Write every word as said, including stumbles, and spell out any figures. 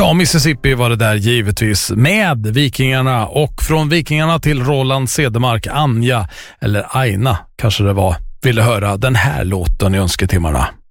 Ja, Mississippi var det där givetvis med Vikingarna, och från Vikingarna till Roland Cedermark, Anja eller Aina kanske det var, ville höra den här låten i önsketimmarna.